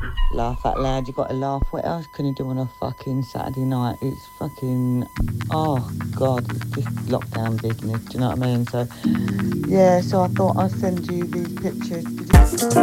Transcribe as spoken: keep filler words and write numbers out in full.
laugh out loud. You got to laugh. What else can you do on a fucking Saturday night? It's fucking, oh God, it's just lockdown business. Do you know what I mean? So, yeah, so I thought I'd send you these pictures.